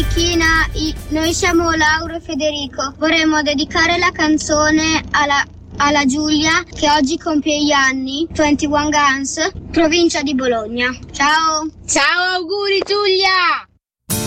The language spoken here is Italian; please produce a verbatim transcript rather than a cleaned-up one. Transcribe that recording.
China, noi siamo Lauro e Federico. Vorremmo dedicare la canzone alla, alla Giulia che oggi compie gli anni, ventuno Guns, provincia di Bologna. Ciao! Ciao, auguri Giulia!